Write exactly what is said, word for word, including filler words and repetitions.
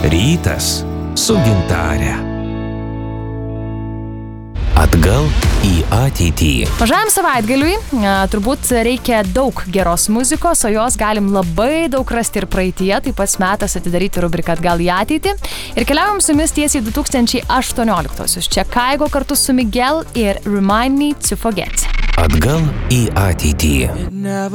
Rytas su Gintare. Atgal į ateitį. Mažajam savaitgaliui turbūt reikia daug geros muzikos, o jos galim labai daug rasti ir praeityje, taip pat metas atidaryti rubriką Atgal į ateitį. Ir keliaujam su jumis tiesiai du tūkstančiai aštuonioliktosius. Čia Kaigo kartu su Miguel ir Remind Me to Forget. Atgal į ateitį.